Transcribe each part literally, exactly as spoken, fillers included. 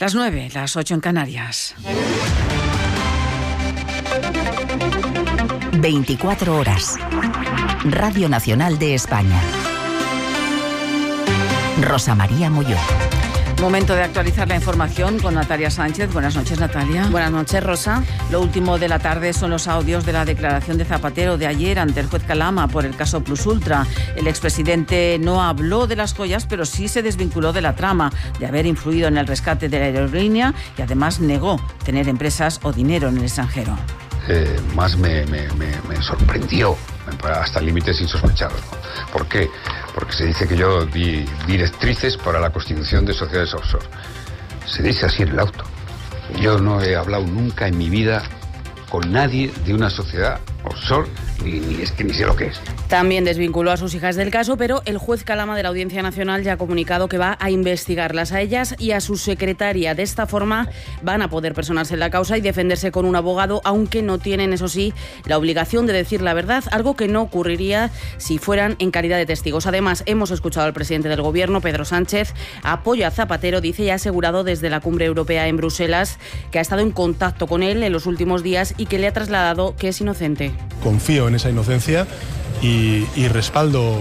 Las nueve, las ocho en Canarias. veinticuatro horas. Radio Nacional de España. Rosa María Molló. Momento de actualizar la información con Natalia Sánchez. Buenas noches, Natalia. Buenas noches, Rosa. Lo último de la tarde son los audios de la declaración de Zapatero de ayer ante el juez Calama por el caso Plus Ultra. El expresidente no habló de las joyas, pero sí se desvinculó de la trama de haber influido en el rescate de la aerolínea y además negó tener empresas o dinero en el extranjero. Eh, más me, me, me, me sorprendió, hasta límites insospechados, ¿no? ¿Por qué? Porque se dice que yo di directrices para la constitución de sociedades offshore. Se dice así en el auto. Yo no he hablado nunca en mi vida con nadie de una sociedad offshore, ni, ni es que ni sé lo que es. También desvinculó a sus hijas del caso, pero el juez Calama de la Audiencia Nacional ya ha comunicado que va a investigarlas a ellas y a su secretaria. De esta forma van a poder personarse en la causa y defenderse con un abogado, aunque no tienen, eso sí, la obligación de decir la verdad, algo que no ocurriría si fueran en calidad de testigos. Además, hemos escuchado al presidente del Gobierno, Pedro Sánchez, apoya a Zapatero, dice, y ha asegurado desde la Cumbre Europea en Bruselas que ha estado en contacto con él en los últimos días y que le ha trasladado que es inocente. Confío en esa inocencia y, y respaldo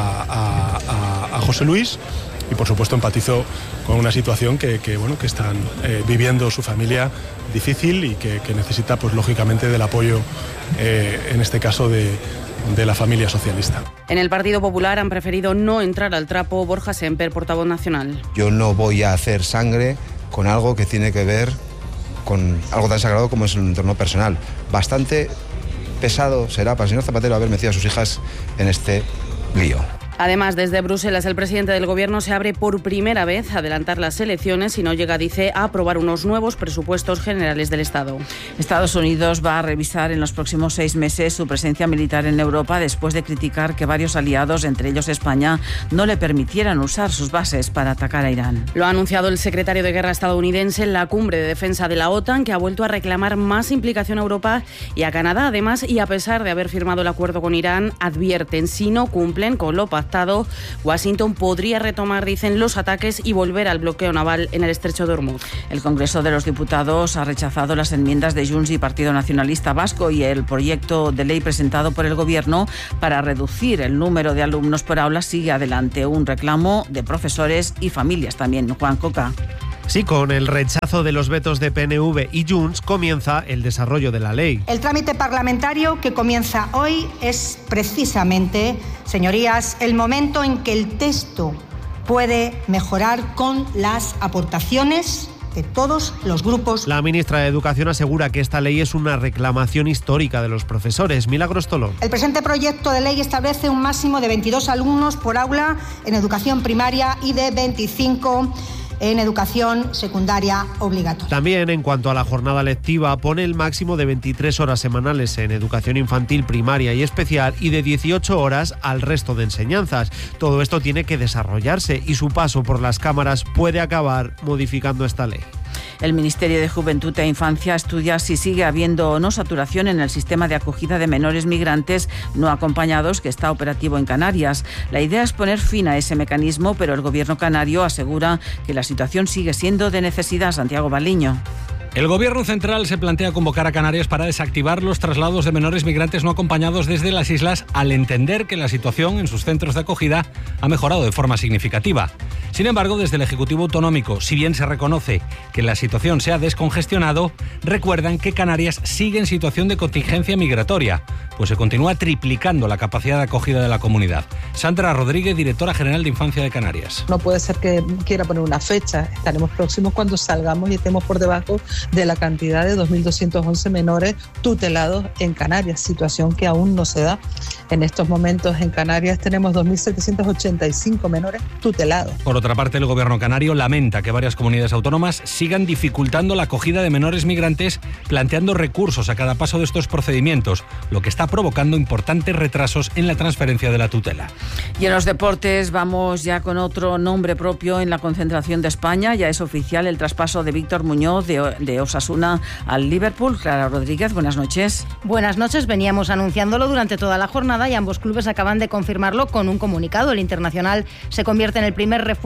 a, a, a José Luis y, por supuesto, empatizo con una situación que, que, bueno, que están eh, viviendo su familia difícil y que, que necesita, pues, lógicamente, del apoyo, eh, en este caso, de, de la familia socialista. En el Partido Popular han preferido no entrar al trapo. Borja Semper, portavoz nacional. Yo no voy a hacer sangre con algo que tiene que ver con algo tan sagrado como es el entorno personal. Bastante pesado será para el señor Zapatero haber metido a sus hijas en este lío. Además, desde Bruselas, el presidente del Gobierno se abre por primera vez a adelantar las elecciones y no llega, dice, a aprobar unos nuevos presupuestos generales del Estado. Estados Unidos va a revisar en los próximos seis meses su presencia militar en Europa después de criticar que varios aliados, entre ellos España, no le permitieran usar sus bases para atacar a Irán. Lo ha anunciado el secretario de Guerra estadounidense en la cumbre de defensa de la OTAN, que ha vuelto a reclamar más implicación a Europa y a Canadá. Además, y a pesar de haber firmado el acuerdo con Irán, advierten, si no cumplen con lo pactado, Washington podría retomar, dicen, los ataques y volver al bloqueo naval en el estrecho de Hormuz. El Congreso de los Diputados ha rechazado las enmiendas de Junts y Partido Nacionalista Vasco y el proyecto de ley presentado por el Gobierno para reducir el número de alumnos por aula sigue adelante. Un reclamo de profesores y familias también. Juan Coca. Sí, con el rechazo de los vetos de P N V y Junts comienza el desarrollo de la ley. El trámite parlamentario que comienza hoy es precisamente, señorías, el momento en que el texto puede mejorar con las aportaciones de todos los grupos. La ministra de Educación asegura que esta ley es una reclamación histórica de los profesores. Milagros Tolón. El presente proyecto de ley establece un máximo de veintidós alumnos por aula en educación primaria y de veinticinco en educación secundaria obligatoria. También, en cuanto a la jornada lectiva, pone el máximo de veintitrés horas semanales en educación infantil, primaria y especial y de dieciocho horas al resto de enseñanzas. Todo esto tiene que desarrollarse y su paso por las cámaras puede acabar modificando esta ley. El Ministerio de Juventud e Infancia estudia si sigue habiendo o no saturación en el sistema de acogida de menores migrantes no acompañados que está operativo en Canarias. La idea es poner fin a ese mecanismo, pero el Gobierno canario asegura que la situación sigue siendo de necesidad. Santiago Baliño. El Gobierno central se plantea convocar a Canarias para desactivar los traslados de menores migrantes no acompañados desde las islas al entender que la situación en sus centros de acogida ha mejorado de forma significativa. Sin embargo, desde el Ejecutivo Autonómico, si bien se reconoce que la situación se ha descongestionado, recuerdan que Canarias sigue en situación de contingencia migratoria, pues se continúa triplicando la capacidad de acogida de la comunidad. Sandra Rodríguez, directora general de Infancia de Canarias. No puede ser que quiera poner una fecha. Estaremos próximos cuando salgamos y estemos por debajo de la cantidad de dos mil doscientos once menores tutelados en Canarias, situación que aún no se da. En estos momentos en Canarias tenemos dos mil setecientos ochenta y cinco menores tutelados. Por otra parte, el Gobierno canario lamenta que varias comunidades autónomas sigan dificultando la acogida de menores migrantes, planteando recursos a cada paso de estos procedimientos, lo que está provocando importantes retrasos en la transferencia de la tutela. Y en los deportes vamos ya con otro nombre propio en la concentración de España. Ya es oficial el traspaso de Víctor Muñoz de, de Osasuna al Liverpool. Clara Rodríguez, buenas noches. Buenas noches. Veníamos anunciándolo durante toda la jornada y ambos clubes acaban de confirmarlo con un comunicado. El internacional se convierte en el primer refuerzo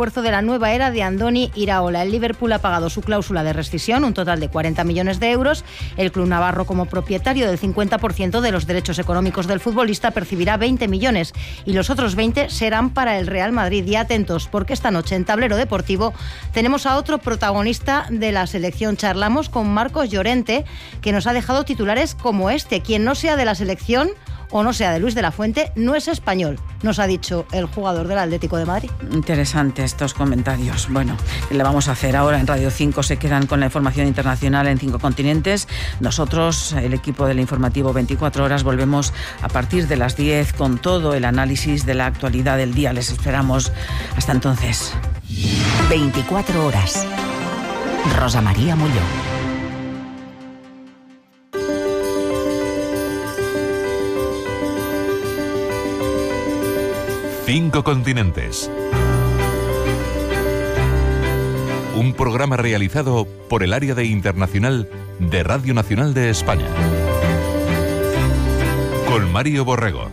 refuerzo de la nueva era de Andoni Iraola. El Liverpool ha pagado su cláusula de rescisión, un total de cuarenta millones de euros. El club navarro, como propietario del cincuenta por ciento de los derechos económicos del futbolista, percibirá veinte millones y los otros veinte serán para el Real Madrid. Y atentos, porque esta noche en Tablero Deportivo tenemos a otro protagonista de la selección. Charlamos con Marcos Llorente, que nos ha dejado titulares como este: quien no sea de la selección o no sea de Luis de la Fuente no es español, nos ha dicho el jugador del Atlético de Madrid. Interesante estos comentarios. Bueno, le vamos a hacer ahora en Radio cinco. Se quedan con la información internacional en cinco continentes. Nosotros, el equipo del informativo veinticuatro horas, volvemos a partir de las diez con todo el análisis de la actualidad del día. Les esperamos. Hasta entonces. veinticuatro horas. Rosa María Mulló. Cinco continentes. Un programa realizado por el área de internacional de Radio Nacional de España. Con Mario Borrego.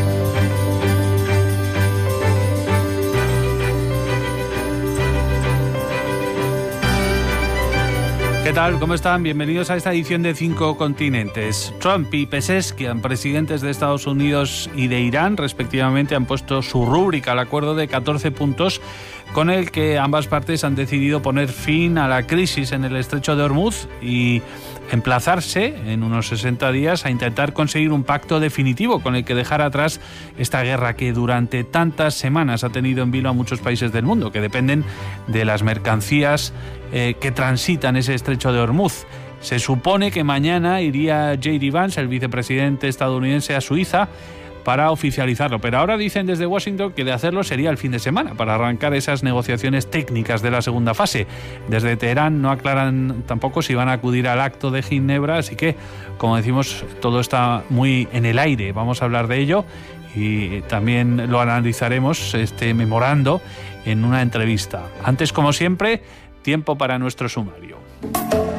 ¿Qué tal? ¿Cómo están? Bienvenidos a esta edición de Cinco Continentes. Trump y Pezeshkian, presidentes de Estados Unidos y de Irán, respectivamente, han puesto su rúbrica al acuerdo de catorce puntos con el que ambas partes han decidido poner fin a la crisis en el estrecho de Hormuz y emplazarse en unos sesenta días a intentar conseguir un pacto definitivo con el que dejar atrás esta guerra que durante tantas semanas ha tenido en vilo a muchos países del mundo, que dependen de las mercancías eh, que transitan ese estrecho de Hormuz. Se supone que mañana iría J D Vance, el vicepresidente estadounidense, a Suiza para oficializarlo, pero ahora dicen desde Washington que de hacerlo sería el fin de semana para arrancar esas negociaciones técnicas de la segunda fase. Desde Teherán no aclaran tampoco si van a acudir al acto de Ginebra, así que, como decimos, todo está muy en el aire. Vamos a hablar de ello y también lo analizaremos, este memorando, en una entrevista. Antes, como siempre, tiempo para nuestro sumario.